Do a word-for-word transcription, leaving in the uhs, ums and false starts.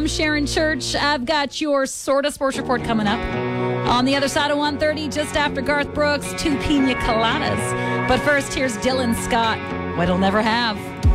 Sharon Church. I've got your sort of sports report coming up. On the other side of one thirty, just after Garth Brooks, two pina coladas. But first, here's Dylan Scott, What'll Never Have.